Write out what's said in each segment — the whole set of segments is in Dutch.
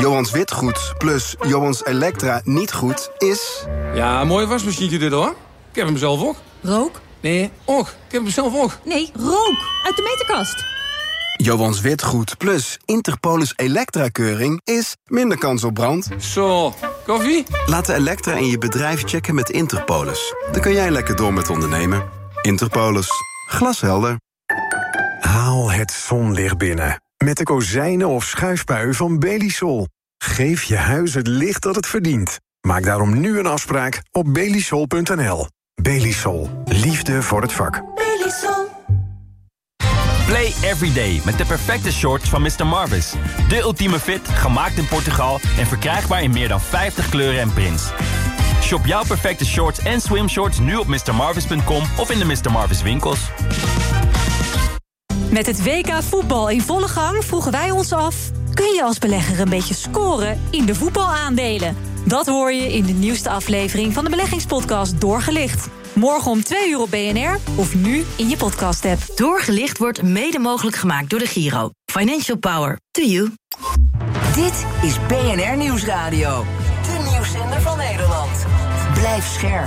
Johans witgoed plus Johans Elektra niet goed is... Ja, mooi wasmachientje dit hoor. Ik heb hem zelf ook. Rook? Nee, ook. Ik heb hem zelf ook. Nee, rook. Uit de meterkast. Johans witgoed plus Interpolis Elektra-keuring is minder kans op brand. Zo, koffie? Laat de Elektra in je bedrijf checken met Interpolis. Dan kun jij lekker door met ondernemen. Interpolis. Glashelder. Haal het zonlicht binnen. Met de kozijnen of schuifpui van Belisol. Geef je huis het licht dat het verdient. Maak daarom nu een afspraak op belisol.nl. Belisol. Liefde voor het vak. Belisol. Play every day met de perfecte shorts van Mr. Marvis. De ultieme fit, gemaakt in Portugal en verkrijgbaar in meer dan 50 kleuren en prints. Shop jouw perfecte shorts en swimshorts nu op mrmarvis.com of in de Mr. Marvis winkels. Met het WK voetbal in volle gang vroegen wij ons af... kun je als belegger een beetje scoren in de voetbalaandelen? Dat hoor je in de nieuwste aflevering van de beleggingspodcast Doorgelicht. Morgen om 2 uur op BNR of nu in je podcast-app. Doorgelicht wordt mede mogelijk gemaakt door de Giro. Financial Power to you. Dit is BNR Nieuwsradio. De nieuwszender van Nederland. Blijf scherp.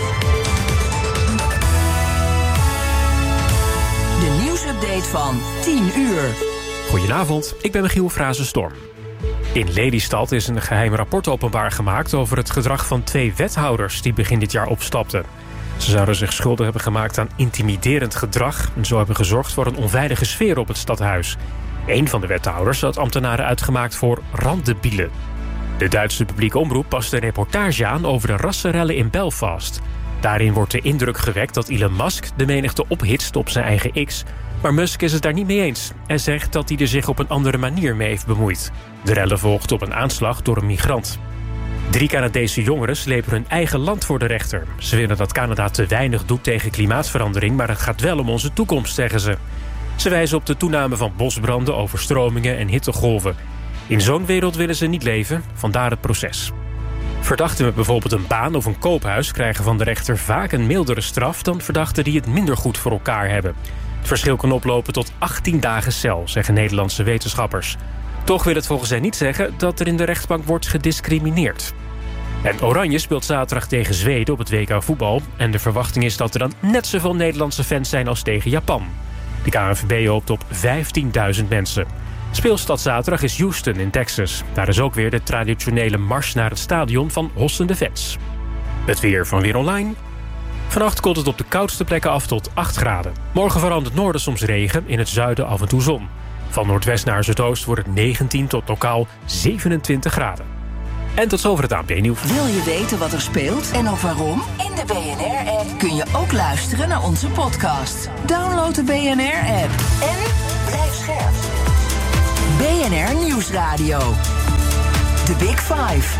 De nieuwsupdate van 10 uur. Goedenavond, ik ben Michiel Frazenstorm. In Lelystad is een geheim rapport openbaar gemaakt over het gedrag van 2 wethouders die begin dit jaar opstapten. Ze zouden zich schuldig hebben gemaakt aan intimiderend gedrag en zo hebben gezorgd voor een onveilige sfeer op het stadhuis. Een van de wethouders had ambtenaren uitgemaakt voor randdebielen. De Duitse publieke omroep past een reportage aan over de rassenrellen in Belfast. Daarin wordt de indruk gewekt dat Elon Musk de menigte ophitst op zijn eigen X. Maar Musk is het daar niet mee eens en zegt dat hij er zich op een andere manier mee heeft bemoeid. De rellen volgden op een aanslag door een migrant. 3 Canadese jongeren slepen hun eigen land voor de rechter. Ze vinden dat Canada te weinig doet tegen klimaatverandering, maar het gaat wel om onze toekomst, zeggen ze. Ze wijzen op de toename van bosbranden, overstromingen en hittegolven. In zo'n wereld willen ze niet leven, vandaar het proces. Verdachten met bijvoorbeeld een baan of een koophuis krijgen van de rechter vaak een mildere straf dan verdachten die het minder goed voor elkaar hebben. Het verschil kan oplopen tot 18 dagen cel, zeggen Nederlandse wetenschappers. Toch wil het volgens hen niet zeggen dat er in de rechtbank wordt gediscrimineerd. En Oranje speelt zaterdag tegen Zweden op het WK voetbal. En de verwachting is dat er dan net zoveel Nederlandse fans zijn als tegen Japan. De KNVB hoopt op 15.000 mensen. Speelstad zaterdag is Houston in Texas. Daar is ook weer de traditionele mars naar het stadion van hossende fans. Het weer van Weer Online. Vannacht koelt het op de koudste plekken af tot 8 graden. Morgen vooral in het noorden soms regen, in het zuiden af en toe zon. Van noordwest naar zuidoost wordt het 19 tot lokaal 27 graden. En tot zover het ANP-nieuws. Wil je weten wat er speelt en ook waarom? In de BNR-app kun je ook luisteren naar onze podcast. Download de BNR-app en blijf scherp. BNR Nieuwsradio. The Big Five.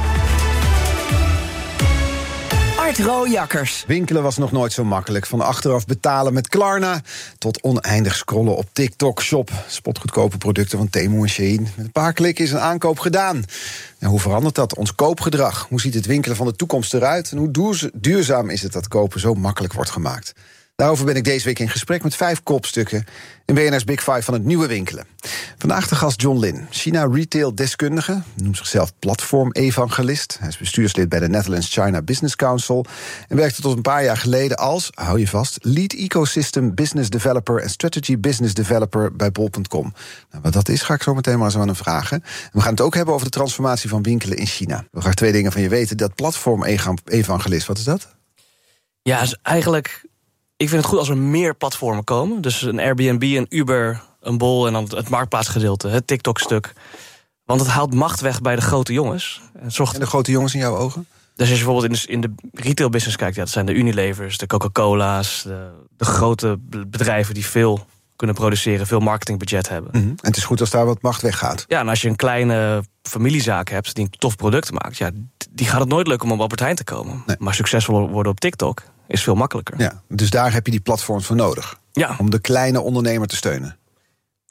Art Rooijakkers. Winkelen was nog nooit zo makkelijk. Van achteraf betalen met Klarna tot oneindig scrollen op TikTok Shop. Spotgoedkope producten van Temu en Shein. Met een paar klikken is een aankoop gedaan. En hoe verandert dat? Ons koopgedrag. Hoe ziet het winkelen van de toekomst eruit? En hoe duurzaam is het dat kopen zo makkelijk wordt gemaakt? Daarover ben ik deze week in gesprek met 5 kopstukken in BNR's Big Five van het nieuwe winkelen. Vandaag de gast John Lin, China-retail-deskundige, noemt zichzelf platform-evangelist. Hij is bestuurslid bij de Netherlands China Business Council en werkte tot een paar jaar geleden als, hou je vast, Lead Ecosystem Business Developer en Strategy Business Developer bij bol.com. Nou, wat dat is, ga ik zo meteen maar eens aan hem vragen. En we gaan het ook hebben over de transformatie van winkelen in China. Ik wil graag 2 dingen van je weten. Dat platform-evangelist, wat is dat? Ja, is eigenlijk... Ik vind het goed als er meer platformen komen. Dus een Airbnb, een Uber, een Bol en dan het marktplaatsgedeelte, het TikTok-stuk. Want het haalt macht weg bij de grote jongens. En de grote jongens in jouw ogen? Dus als je bijvoorbeeld in de retailbusiness kijkt, ja, dat zijn de Unilevers, de Coca-Cola's, de grote bedrijven die veel kunnen produceren, veel marketingbudget hebben. En het is goed als daar wat macht weggaat. Ja, en als je een kleine familiezaak hebt die een tof product maakt, ja, die gaat het nooit lukken om op Albert Heijn te komen. Nee. Maar succesvol worden op TikTok is veel makkelijker. Ja, dus daar heb je die platforms voor nodig. Ja. Om de kleine ondernemer te steunen.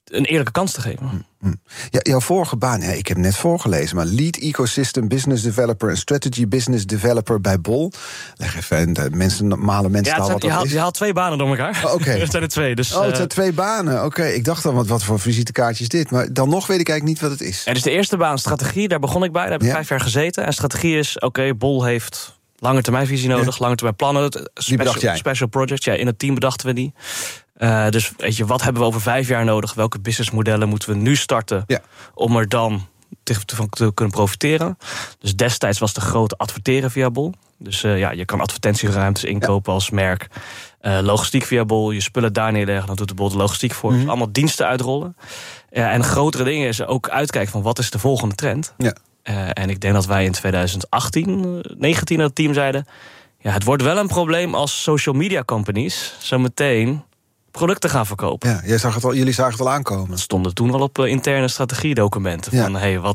een eerlijke kans te geven. Ja, jouw vorige baan, ik heb net voorgelezen, maar Lead Ecosystem Business Developer en Strategy Business Developer bij Bol. Leg even de normale mensentaal wat dat is. Je haalt 2 banen door elkaar. Oké. Het zijn er 2. Dus, het zijn 2 banen. Oké, ik dacht dan, wat voor visitekaartje is dit? Maar dan nog weet ik eigenlijk niet wat het is. Dus de eerste baan, strategie, daar begon ik bij. Daar heb ik 5 jaar gezeten. En strategie is, Bol heeft lange termijnvisie nodig, lange termijn plannen. Special projects, in het team bedachten we die. Dus weet je, wat hebben we over 5 jaar nodig? Welke businessmodellen moeten we nu starten om er dan van te kunnen profiteren? Dus destijds was de grote adverteren via Bol. Dus je kan advertentieruimtes inkopen als merk. Logistiek via Bol, je spullen daar neerleggen, dan doet de Bol de logistiek voor. Dus allemaal diensten uitrollen. En grotere dingen is ook uitkijken van wat is de volgende trend. Ja. En ik denk dat wij in 2018, 19 het team zeiden, het wordt wel een probleem als social media companies zo meteen producten gaan verkopen. Ja, jullie zagen het al aankomen. Dat stonden toen al op interne strategiedocumenten. Van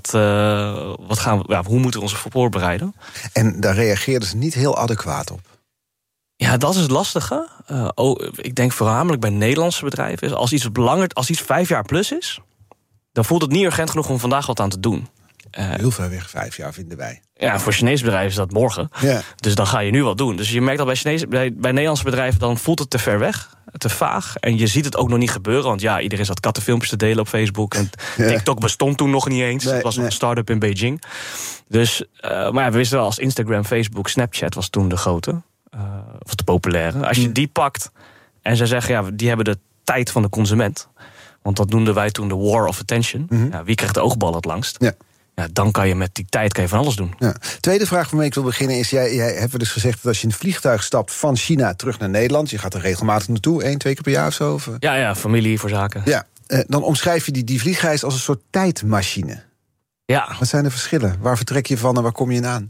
wat gaan we, hoe moeten we ons voorbereiden? En daar reageerden ze niet heel adequaat op. Ja, dat is het lastige. Ik denk voornamelijk bij Nederlandse bedrijven is als iets 5 jaar plus is, dan voelt het niet urgent genoeg om vandaag wat aan te doen. Heel ver weg, 5 jaar vinden wij. Ja, voor Chinese bedrijven is dat morgen. Ja. Dus dan ga je nu wat doen. Dus je merkt dat bij Nederlandse bedrijven, dan voelt het te ver weg, te vaag. En je ziet het ook nog niet gebeuren. Want iedereen zat kattenfilmpjes te delen op Facebook. En TikTok bestond toen nog niet eens. Het was nog een start-up in Beijing. Dus, maar we wisten wel, als Instagram, Facebook, Snapchat was toen de grote. Of de populaire. Als je die pakt en zij zeggen, die hebben de tijd van de consument. Want dat noemden wij toen de war of attention. Wie krijgt de oogbal het langst? Ja, dan kan je met die tijd van alles doen. Ja. Tweede vraag waarmee ik wil beginnen is, jij hebt dus gezegd dat als je in een vliegtuig stapt van China terug naar Nederland, je gaat er regelmatig naartoe, 1-2 keer per jaar of zo? Of? Ja, familie voor zaken. Ja, dan omschrijf je die vliegreis als een soort tijdmachine. Ja. Wat zijn de verschillen? Waar vertrek je van en waar kom je aan?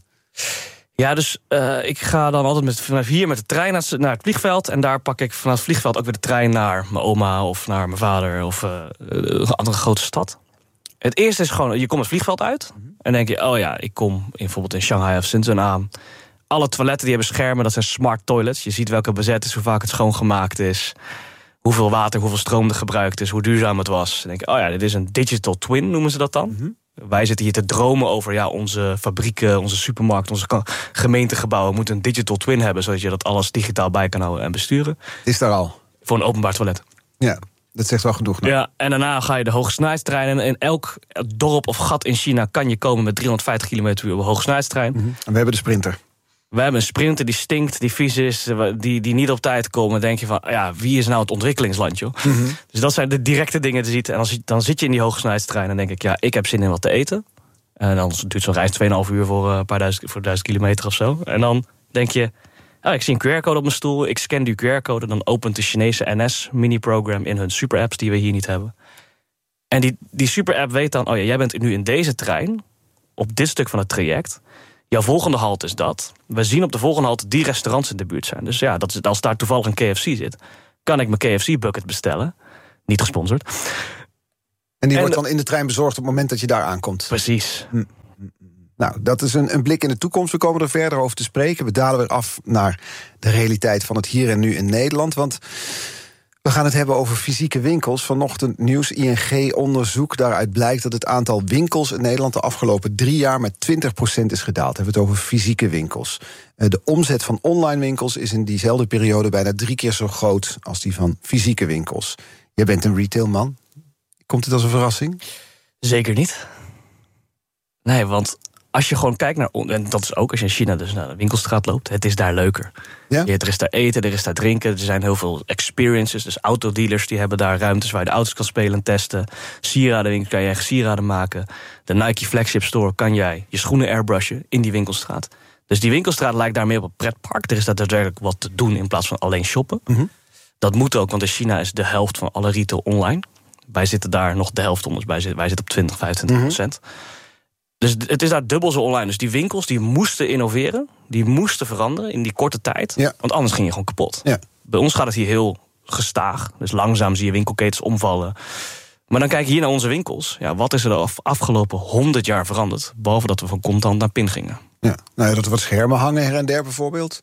Ja, dus ik ga dan altijd vanaf hier met de trein naar het vliegveld. En daar pak ik vanaf het vliegveld ook weer de trein naar mijn oma of naar mijn vader of een andere grote stad. Het eerste is gewoon, je komt het vliegveld uit. En denk je, ik kom bijvoorbeeld in Shanghai of Shenzhen aan. Alle toiletten die hebben schermen, dat zijn smart toilets. Je ziet welke bezet is, hoe vaak het schoongemaakt is. Hoeveel water, hoeveel stroom er gebruikt is, hoe duurzaam het was. Dan denk je, dit is een digital twin, noemen ze dat dan. Wij zitten hier te dromen over onze fabrieken, onze supermarkt, onze gemeentegebouwen moeten een digital twin hebben, zodat je dat alles digitaal bij kan houden en besturen. Is daar al? Voor een openbaar toilet. Ja. Dat zegt wel genoeg. Ja, en daarna ga je de hogesnelheidstrein. En in elk dorp of gat in China kan je komen met 350 km/h op een hogesnelheidstrein. En we hebben de Sprinter. We hebben een Sprinter die stinkt, die vies is, die niet op tijd komen. Dan denk je van, wie is nou het ontwikkelingsland, joh? Dus dat zijn de directe dingen te zien. En dan zit je in die hogesnelheidstrein en denk ik, ik heb zin in wat te eten. En dan duurt zo'n reis 2,5 uur voor 1000 kilometer of zo. En dan denk je, ik zie een QR-code op mijn stoel, ik scan die QR-code, dan opent de Chinese NS mini-program in hun super-apps die we hier niet hebben. En die super-app weet dan, jij bent nu in deze trein, op dit stuk van het traject. Jouw volgende halt is dat. We zien op de volgende halt die restaurants in de buurt zijn. Dus als daar toevallig een KFC zit, kan ik mijn KFC-bucket bestellen. Niet gesponsord. En die wordt dan in de trein bezorgd op het moment dat je daar aankomt. Precies. Nou, dat is een blik in de toekomst. We komen er verder over te spreken. We dalen weer af naar de realiteit van het hier en nu in Nederland. Want we gaan het hebben over fysieke winkels. Vanochtend nieuws, ING-onderzoek. Daaruit blijkt dat het aantal winkels in Nederland de afgelopen 3 jaar met 20% is gedaald. We hebben het over fysieke winkels. De omzet van online winkels is in diezelfde periode bijna 3 keer zo groot als die van fysieke winkels. Jij bent een retailman. Komt dit als een verrassing? Zeker niet. Nee, want als je gewoon kijkt naar, en dat is ook als je in China dus naar de winkelstraat loopt, het is daar leuker. Ja? Er is daar eten, er is daar drinken, er zijn heel veel experiences. Dus autodealers die hebben daar ruimtes waar je de auto's kan spelen en testen. Sieradenwinkel kan je eigen sieraden maken. De Nike Flagship Store kan jij je schoenen airbrushen in die winkelstraat. Dus die winkelstraat lijkt daar meer op een pretpark. Er is daar daadwerkelijk wat te doen in plaats van alleen shoppen. Dat moet ook, want in China is de helft van alle retail online. Wij zitten daar nog de helft onder, wij zitten op 20-25%. Dus het is daar dubbel zo online. Dus die winkels die moesten innoveren, die moesten veranderen in die korte tijd. Ja. Want anders ging je gewoon kapot. Ja. Bij ons gaat het hier heel gestaag. Dus langzaam zie je winkelketens omvallen. Maar dan kijk je hier naar onze winkels. Ja, wat is er de afgelopen 100 jaar veranderd? Behalve dat we van contant naar pin gingen. Ja. Nou ja, dat er wat schermen hangen her en der bijvoorbeeld.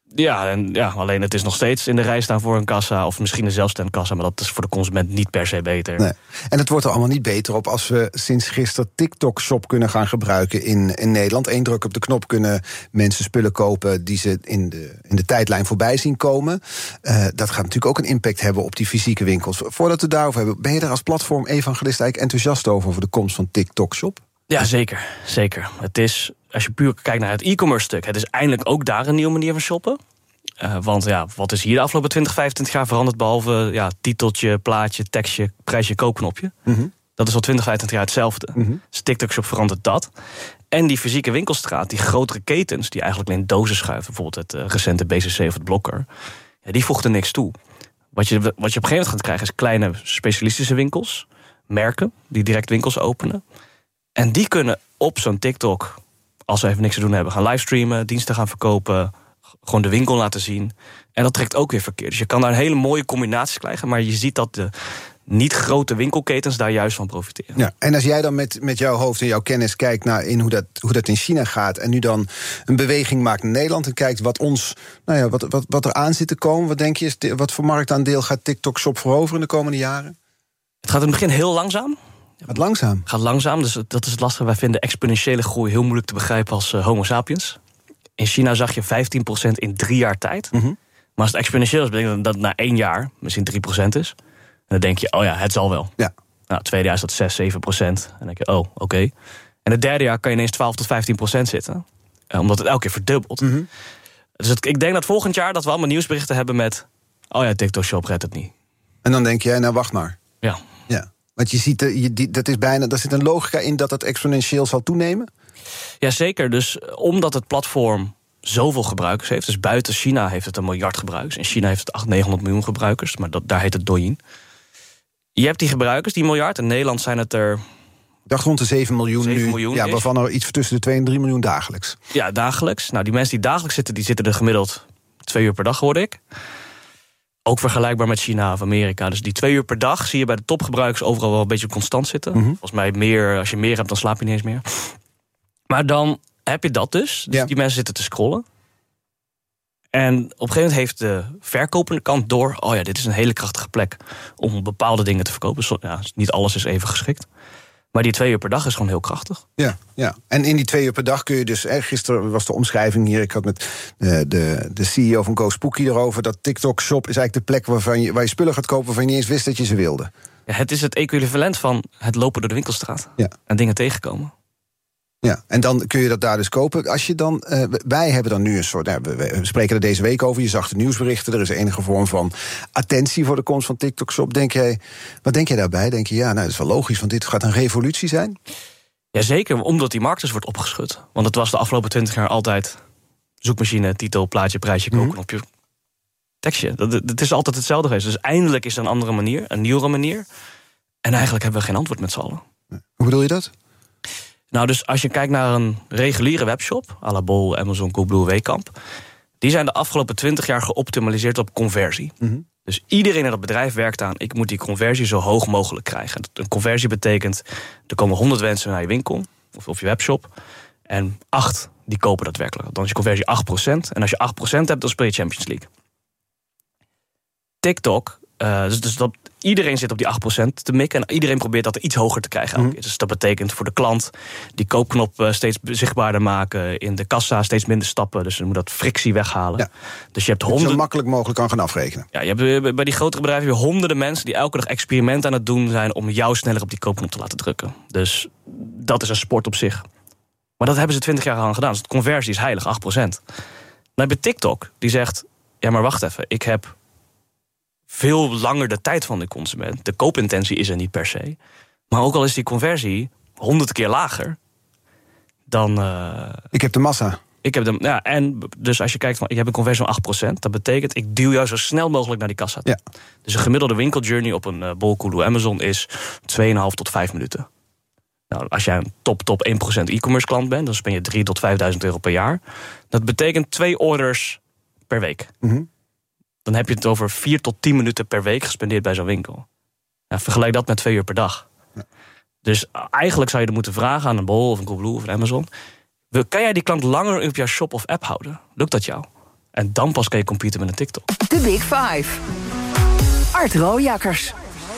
Ja, alleen het is nog steeds in de rij staan voor een kassa... of misschien een zelfstandkassa, maar dat is voor de consument niet per se beter. Nee. En het wordt er allemaal niet beter op als we sinds gisteren TikTok-shop kunnen gaan gebruiken in Nederland. 1 druk op de knop kunnen mensen spullen kopen die ze in de tijdlijn voorbij zien komen. Dat gaat natuurlijk ook een impact hebben op die fysieke winkels. Voordat we daarover hebben, ben je er als platform-evangelist eigenlijk enthousiast over de komst van TikTok-shop? Ja, zeker. Het is, als je puur kijkt naar het e-commerce stuk... het is eindelijk ook daar een nieuwe manier van shoppen. Want wat is hier de afgelopen 20, 25 jaar veranderd... behalve titeltje, plaatje, tekstje, prijsje, koopknopje. Mm-hmm. Dat is al 20, 25 jaar hetzelfde. Mm-hmm. Dus TikTok-shop verandert dat. En die fysieke winkelstraat, die grotere ketens... die eigenlijk alleen dozen schuiven, bijvoorbeeld het recente BCC of het Blokker... die voegden niks toe. Wat je op een gegeven moment gaat krijgen... is kleine specialistische winkels, merken... die direct winkels openen... En die kunnen op zo'n TikTok, als ze even niks te doen hebben... gaan livestreamen, diensten gaan verkopen... gewoon de winkel laten zien. En dat trekt ook weer verkeer. Dus je kan daar een hele mooie combinatie krijgen... maar je ziet dat de niet grote winkelketens daar juist van profiteren. Ja, en als jij dan met jouw hoofd en jouw kennis kijkt... naar hoe dat in China gaat... en nu dan een beweging maakt naar Nederland... en kijkt wat er aan zit te komen... wat denk je, wat voor marktaandeel gaat TikTok-shop veroveren in de komende jaren? Het gaat in het begin heel langzaam... Wat langzaam? Gaat langzaam, dus dat is het lastige. Wij vinden exponentiële groei heel moeilijk te begrijpen als homo sapiens. In China zag je 15% in 3 jaar tijd. Mm-hmm. Maar als het exponentieel is, betekent dat na 1 jaar misschien 3% is. En dan denk je, het zal wel. Ja. Nou, het tweede jaar is dat 6, 7%. En dan denk je, oké. En het derde jaar kan je ineens 12 tot 15% zitten. Omdat het elke keer verdubbelt. Mm-hmm. Dus ik denk dat volgend jaar dat we allemaal nieuwsberichten hebben met... TikTok-shop redt het niet. En dan denk jij, wacht maar. Ja. Want je ziet, dat is bijna, daar zit een logica in dat het exponentieel zal toenemen? Jazeker, dus omdat het platform zoveel gebruikers heeft... dus buiten China heeft het 1 miljard gebruikers... in China heeft het 900 miljoen gebruikers, maar daar heet het Douyin. Je hebt die gebruikers, die miljard, in Nederland zijn het er... Ik dacht rond de 7 miljoen 7 nu, miljoen waarvan er iets tussen de 2 en 3 miljoen dagelijks. Ja, dagelijks. Nou, die mensen die dagelijks zitten, die zitten er gemiddeld 2 uur per dag, hoorde ik. Ook vergelijkbaar met China of Amerika. Dus die 2 uur per dag zie je bij de topgebruikers overal wel een beetje constant zitten. Mm-hmm. Volgens mij als je meer hebt, dan slaap je niet eens meer. Maar dan heb je dat dus. Dus die mensen zitten te scrollen. En op een gegeven moment heeft de verkopende kant door... dit is een hele krachtige plek om bepaalde dingen te verkopen. Niet alles is even geschikt. Maar die 2 uur per dag is gewoon heel krachtig. Ja. En in die 2 uur per dag kun je dus... gisteren was de omschrijving hier... ik had met de CEO van GoSpooky erover... dat TikTok-shop is eigenlijk de plek waar je spullen gaat kopen... waarvan je niet eens wist dat je ze wilde. Ja, het is het equivalent van het lopen door de winkelstraat. Ja. En dingen tegenkomen. Ja, en dan kun je dat daar dus kopen. Als je dan, wij hebben dan nu een soort... we spreken er deze week over, je zag de nieuwsberichten... er is enige vorm van attentie voor de komst van TikTok-shop. Wat denk jij daarbij? Denk je, dat is wel logisch, want dit gaat een revolutie zijn? Jazeker, omdat die markt dus wordt opgeschud. Want het was de afgelopen 20 jaar altijd... zoekmachine, titel, plaatje, prijsje, koopknopje, tekstje. Het is altijd hetzelfde geweest. Dus eindelijk is er een andere manier, een nieuwere manier. En eigenlijk hebben we geen antwoord met z'n allen. Hoe bedoel je dat? Nou, dus als je kijkt naar een reguliere webshop... à la Bol, Amazon, Coolblue, Weekamp... die zijn de afgelopen 20 jaar geoptimaliseerd op conversie. Mm-hmm. Dus iedereen in het bedrijf werkt aan... ik moet die conversie zo hoog mogelijk krijgen. Een conversie betekent... er komen 100 mensen naar je winkel of je webshop... en 8 die kopen daadwerkelijk. Dan is je conversie 8%. En als je 8% hebt, dan speel je Champions League. TikTok... Dus dat iedereen zit op die 8% te mikken... en iedereen probeert dat iets hoger te krijgen. Mm-hmm. Dus dat betekent voor de klant die koopknop steeds zichtbaarder maken... in de kassa steeds minder stappen, dus je moet dat frictie weghalen. Ja. Dus je hebt zo makkelijk mogelijk kan gaan afrekenen. Ja, je hebt bij die grotere bedrijven weer honderden mensen... die elke dag experimenten aan het doen zijn... om jou sneller op die koopknop te laten drukken. Dus dat is een sport op zich. Maar dat hebben ze 20 jaar al gedaan. Dus de conversie is heilig, 8%. Dan heb je TikTok, die zegt... ja, maar wacht even, ik heb... veel langer de tijd van de consument. De koopintentie is er niet per se. Maar ook al is die conversie 100 keer lager... dan... ik heb de massa. En dus als je kijkt van... ik heb een conversie van 8%... dat betekent, ik duw jou zo snel mogelijk naar die kassa. Ja. Dus een gemiddelde winkeljourney op een Bol, Coolblue, Amazon... is 2,5 tot 5 minuten. Nou, als jij een top 1% e-commerce klant bent... dan spend je 3.000 tot 5.000 euro per jaar. Dat betekent 2 orders per week. Mm-hmm. Dan heb je het over 4 tot 10 minuten per week gespendeerd bij zo'n winkel. Ja, vergelijk dat met 2 uur per dag. Ja. Dus eigenlijk zou je er moeten vragen aan een Bol of een Coolblue of een Amazon... kan jij die klant langer op jouw shop of app houden? Lukt dat jou? En dan pas kan je competen met een TikTok. De Big Five. Art Rooijakkers.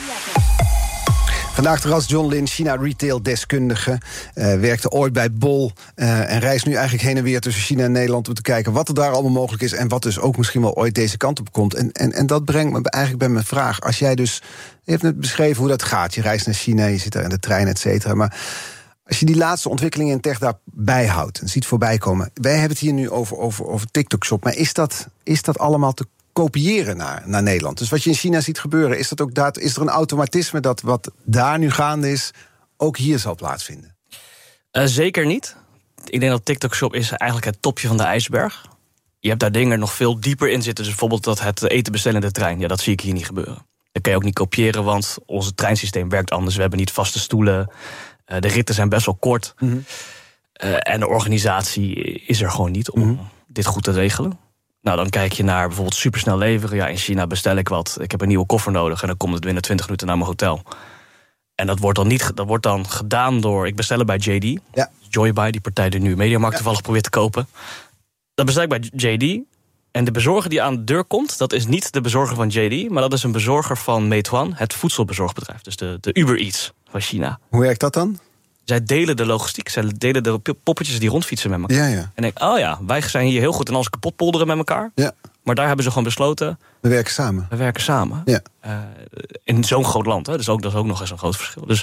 Vandaag de gast John Lin, China-retail-deskundige. Werkte ooit bij Bol en reist nu eigenlijk heen en weer tussen China en Nederland om te kijken wat er daar allemaal mogelijk is en wat dus ook misschien wel ooit deze kant op komt. En dat brengt me eigenlijk bij mijn vraag. Als jij dus, je hebt net beschreven hoe dat gaat. Je reist naar China, je zit daar in de trein, et cetera. Maar als je die laatste ontwikkelingen in tech daarbij houdt en ziet voorbij komen. Wij hebben het hier nu over TikTok-shop. Maar is dat allemaal te kopiëren naar Nederland? Dus wat je in China ziet gebeuren, is er een automatisme dat wat daar nu gaande is, ook hier zal plaatsvinden? Zeker niet. Ik denk dat TikTok Shop is eigenlijk het topje van de ijsberg. Je hebt daar dingen nog veel dieper in zitten. Dus bijvoorbeeld dat het eten bestellen in de trein. Ja, dat zie ik hier niet gebeuren. Dat kan je ook niet kopiëren, want ons treinsysteem werkt anders. We hebben niet vaste stoelen. De ritten zijn best wel kort. Mm-hmm. En de organisatie is er gewoon niet om dit goed te regelen. Nou, dan kijk je naar bijvoorbeeld supersnel leveren. Ja, in China bestel ik wat. Ik heb een nieuwe koffer nodig en dan komt het binnen 20 minuten naar mijn hotel. En dat wordt dan gedaan door, ik bestel het bij JD. Ja. Joybuy, die partij die nu Mediamarkt toevallig probeert te kopen. Dat bestel ik bij JD. En de bezorger die aan de deur komt, dat is niet de bezorger van JD, maar dat is een bezorger van Meituan, het voedselbezorgbedrijf. Dus de Uber Eats van China. Hoe werkt dat dan? Zij delen de logistiek, zij delen de poppetjes die rondfietsen met elkaar. Ja. En ik wij zijn hier heel goed in alles kapot polderen met elkaar. Ja. Maar daar hebben ze gewoon besloten, we werken samen. Ja. In zo'n groot land, hè? Dus dat is ook nog eens een groot verschil. Dus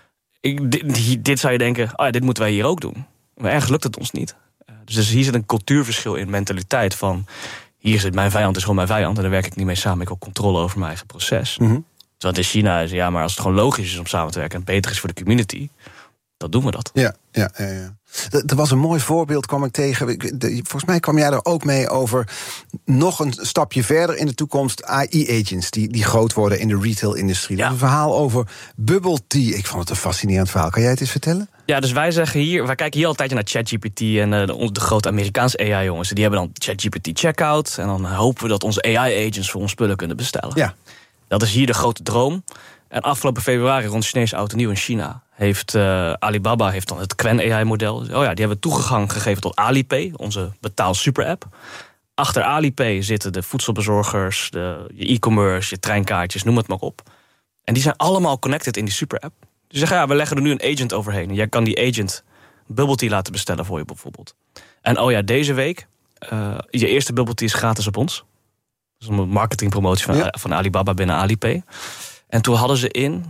dit zou je denken, dit moeten wij hier ook doen. Maar ergens lukt het ons niet. Dus hier zit een cultuurverschil in mentaliteit van, hier zit mijn vijand, is gewoon mijn vijand, en daar werk ik niet mee samen. Ik heb ook controle over mijn eigen proces. Mm-hmm. Terwijl in China is, maar als het gewoon logisch is om samen te werken en beter is voor de community, dan doen we dat. Ja. Er was een mooi voorbeeld, kwam ik tegen. Volgens mij kwam jij er ook mee over nog een stapje verder in de toekomst. AI-agents die groot worden in de retail-industrie. Ja. Dat is een verhaal over bubble tea. Ik vond het een fascinerend verhaal. Kan jij het eens vertellen? Ja, dus wij kijken hier altijd naar ChatGPT en de grote Amerikaanse AI-jongens. Die hebben dan ChatGPT checkout en dan hopen we dat onze AI-agents voor ons spullen kunnen bestellen. Ja. Dat is hier de grote droom. En afgelopen februari, rond Chinese Oud en Nieuw in China, heeft Alibaba dan het Qwen AI-model. Die hebben toegang gegeven tot Alipay, onze betaal super-app. Achter Alipay zitten de voedselbezorgers, je e-commerce, je treinkaartjes, noem het maar op. En die zijn allemaal connected in die super-app. Dus zeggen, we leggen er nu een agent overheen. En jij kan die agent bubble tea laten bestellen voor je bijvoorbeeld. En deze week, je eerste bubble tea is gratis op ons. Dat is een marketingpromotie van Alibaba binnen Alipay. En toen hadden ze in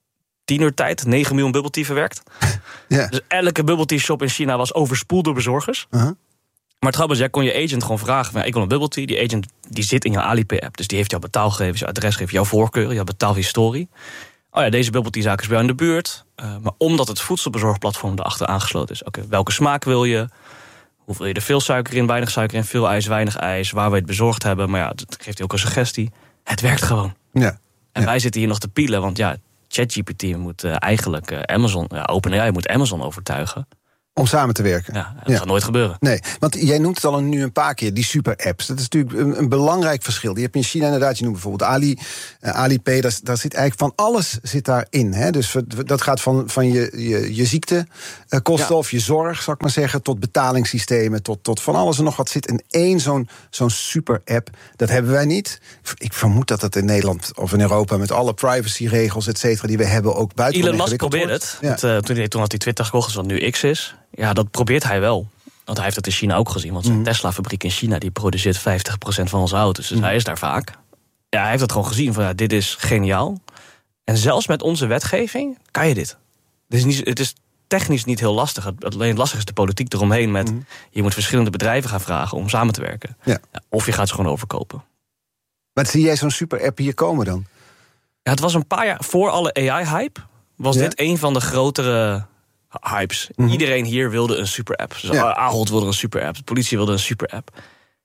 10 uur tijd 9 miljoen bubble tea verwerkt. Ja. Dus elke bubble tea shop in China was overspoeld door bezorgers. Uh-huh. Maar het grappige is, jij kon je agent gewoon vragen van, ik wil een bubble tea. Die agent die zit in jouw Alipay-app. Dus die heeft jouw betaalgegevens, jouw adresgegevens, jouw voorkeuren, jouw betaalhistorie. Deze bubble tea zaak is bij jou in de buurt. Maar omdat het voedselbezorgplatform erachter aangesloten is. Welke smaak wil je? Hoe wil je er veel suiker in, weinig suiker in, veel ijs, weinig ijs, waar we het bezorgd hebben. Maar dat geeft je ook een suggestie. Het werkt gewoon. Ja. En wij zitten hier nog te pielen, want ChatGPT moet eigenlijk OpenAI moet Amazon overtuigen. Om samen te werken. Ja, dat gaat nooit gebeuren. Nee, want jij noemt het al nu een paar keer, die super-apps. Dat is natuurlijk een belangrijk verschil. Die heb je in China inderdaad, je noemt bijvoorbeeld Alipay. Daar zit eigenlijk van alles zit daarin. Hè? Dus dat gaat van je ziektekosten of je zorg, zal ik maar zeggen, tot betalingssystemen, tot van alles en nog wat zit in één zo'n super-app. Dat hebben wij niet. Ik vermoed dat het in Nederland of in Europa met alle privacyregels, et cetera, die we hebben, ook buiten. Elon Musk probeert het. Ja. Toen had hij Twitter gekocht, wat nu X is. Ja, dat probeert hij wel. Want hij heeft het in China ook gezien. Want zijn Tesla-fabriek in China die produceert 50% van onze auto's. Dus hij is daar vaak. Ja, hij heeft het gewoon gezien van dit is geniaal. En zelfs met onze wetgeving kan je dit. Het is technisch niet heel lastig. Alleen lastig is de politiek eromheen met je moet verschillende bedrijven gaan vragen om samen te werken. Ja. Of je gaat ze gewoon overkopen. Maar zie jij zo'n super-app hier komen dan? Ja, het was een paar jaar voor alle AI-hype. Was dit een van de grotere hypes. Iedereen hier wilde een super-app. Dus Ahold wilde een super-app. De politie wilde een super-app.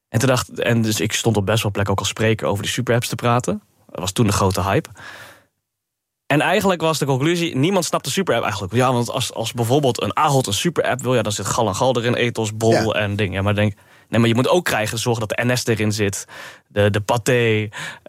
En dus ik stond op best wel plek ook als spreker over die super-apps te praten. Dat was toen de grote hype. En eigenlijk was de conclusie, niemand snapt de super-app eigenlijk. Ja, want als bijvoorbeeld een Ahold een super-app wil, dan zit Gal en Gal erin, Ethos, Bol en dingen. Ja, maar maar je moet ook zorgen dat de NS erin zit. De Pathé,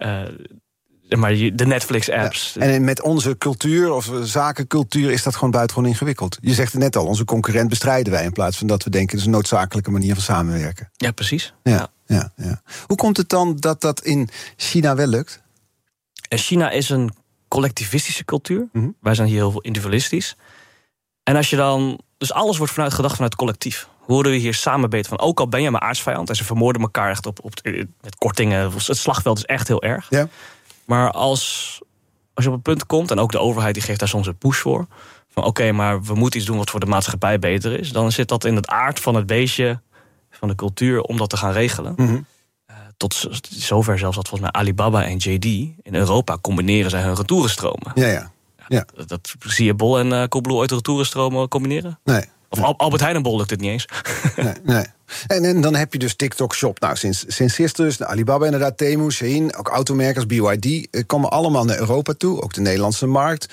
maar de Netflix-apps. Ja. En met onze cultuur of zakencultuur is dat gewoon buitengewoon ingewikkeld. Je zegt het net al, onze concurrent bestrijden wij in plaats van dat we denken, het is een noodzakelijke manier van samenwerken. Ja, precies. Ja. Ja. Hoe komt het dan dat dat in China wel lukt? China is een collectivistische cultuur. Mm-hmm. Wij zijn hier heel individualistisch. En als je dan... Dus alles wordt gedacht vanuit het collectief. Hoe worden we hier samen beter van? Ook al ben je mijn aardsvijand en ze vermoorden elkaar echt met kortingen. Het slagveld is echt heel erg. Ja. Maar als je op een punt komt, en ook de overheid die geeft daar soms een push voor, van oké, maar we moeten iets doen wat voor de maatschappij beter is, dan zit dat in het aard van het beestje, van de cultuur, om dat te gaan regelen. Mm-hmm. Tot zover zelfs dat volgens mij Alibaba en JD in Europa combineren zij hun retourenstromen. Ja. Dat zie je Bol en Coolblue ooit de retourenstromen combineren? Nee. Of Albert Heijn en Bol lukt het niet eens. Nee. En dan heb je dus TikTok Shop. Nou, sinds gisteren dus Alibaba inderdaad, Temu, Shein, ook automerkers, BYD, komen allemaal naar Europa toe, ook de Nederlandse markt.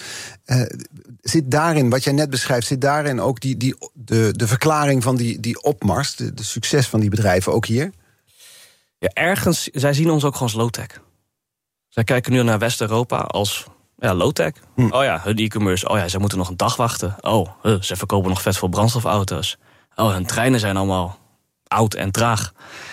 Zit daarin, wat jij net beschrijft, zit daarin ook de verklaring van die opmars, de succes van die bedrijven ook hier? Ja, ergens, zij zien ons ook gewoon als low-tech. Zij kijken nu naar West-Europa als low-tech. Oh ja, hun e-commerce. Oh ja, ze moeten nog een dag wachten. Oh, ze verkopen nog vet veel brandstofauto's. Oh, hun treinen zijn allemaal oud en traag.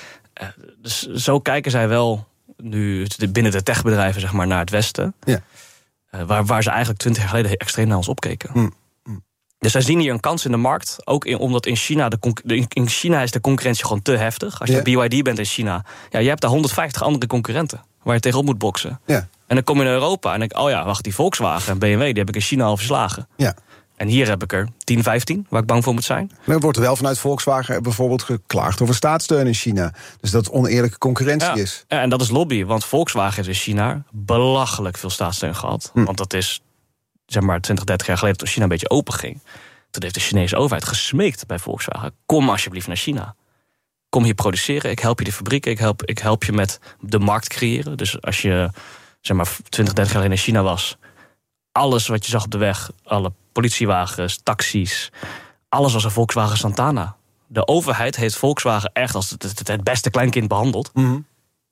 Dus zo kijken zij wel nu binnen de techbedrijven, zeg maar, naar het Westen. Ja. Waar ze eigenlijk 20 jaar geleden extreem naar ons opkeken. Dus zij zien hier een kans in de markt. Ook omdat in China in China is de concurrentie gewoon te heftig. Als je BYD bent in China, je hebt daar 150 andere concurrenten waar je tegenop moet boksen. Ja. En dan kom je naar Europa en denk ik, oh ja, wacht, die Volkswagen en BMW, die heb ik in China al verslagen. Ja. En hier heb ik er 10, 15, waar ik bang voor moet zijn. Maar er wordt wel vanuit Volkswagen bijvoorbeeld geklaagd over staatssteun in China. Dus dat het oneerlijke concurrentie is. Ja, en dat is lobby, want Volkswagen heeft in China belachelijk veel staatssteun gehad. Want dat is, zeg maar, 20, 30 jaar geleden toen China een beetje open ging. Toen heeft de Chinese overheid gesmeekt bij Volkswagen. Kom alsjeblieft naar China. Kom hier produceren, ik help je de fabrieken, ik help je met de markt creëren. Dus als je, zeg maar, 20, 30 jaar geleden in China was, alles wat je zag op de weg, alle politiewagens, taxis, alles was een Volkswagen Santana. De overheid heeft Volkswagen echt als het beste kleinkind behandeld. Mm-hmm.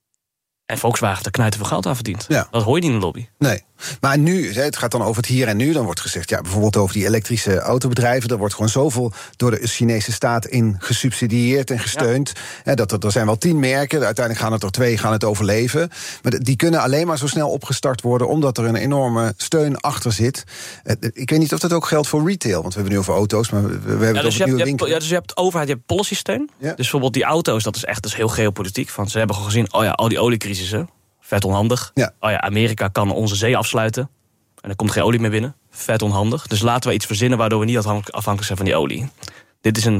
En Volkswagen heeft er knijten veel geld aan verdiend. Ja. Dat hoor je niet in de lobby. Nee, maar nu, het gaat dan over het hier en nu. Dan wordt gezegd, bijvoorbeeld over die elektrische autobedrijven. Er wordt gewoon zoveel door de Chinese staat in gesubsidieerd en gesteund. Ja. Er zijn wel 10 merken, uiteindelijk gaan het er 2 het overleven. Maar die kunnen alleen maar zo snel opgestart worden, omdat er een enorme steun achter zit. Ik weet niet of dat ook geldt voor retail, want we hebben nu over auto's, maar we hebben het over nieuwe winkels. Dus je hebt overheid, je hebt policysteun. Ja. Dus bijvoorbeeld die auto's, dat is heel geopolitiek. Want ze hebben gewoon gezien, oh ja, al die oliecrisissen, vet onhandig. Ja. Oh ja, Amerika kan onze zee afsluiten en er komt geen olie meer binnen. Vet onhandig. Dus laten we iets verzinnen waardoor we niet afhankelijk zijn van die olie. Dit is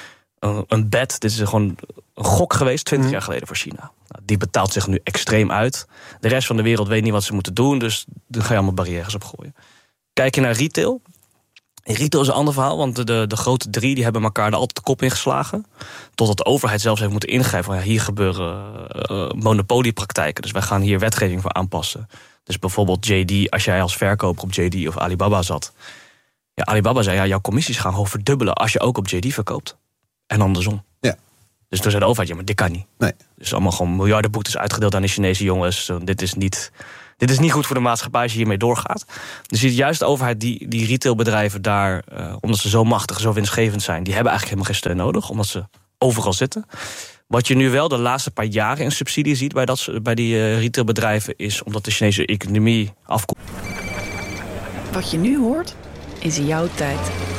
een bet, dit is gewoon een gok geweest 20 jaar geleden voor China. Nou, die betaalt zich nu extreem uit. De rest van de wereld weet niet wat ze moeten doen, dus daar ga je allemaal barrières op gooien. Kijk je naar retail. Retail is een ander verhaal, want de grote 3 die hebben elkaar er altijd de kop ingeslagen. Totdat de overheid zelfs heeft moeten ingrijpen. Van, hier gebeuren monopoliepraktijken, dus wij gaan hier wetgeving voor aanpassen. Dus bijvoorbeeld JD, als jij als verkoper op JD of Alibaba zat. Ja, Alibaba zei, jouw commissies gaan gewoon verdubbelen als je ook op JD verkoopt. En andersom. Ja. Dus toen zei de overheid, maar dit kan niet. Nee. Dus allemaal gewoon miljarden boetes uitgedeeld aan de Chinese jongens. Dit is niet goed voor de maatschappij als je hiermee doorgaat. Dus je ziet juist de overheid, die retailbedrijven daar, omdat ze zo machtig, zo winstgevend zijn, die hebben eigenlijk helemaal geen steun nodig, omdat ze overal zitten. Wat je nu wel de laatste paar jaren in subsidie ziet bij die retailbedrijven, is omdat de Chinese economie afkoelt. Wat je nu hoort, is jouw tijd.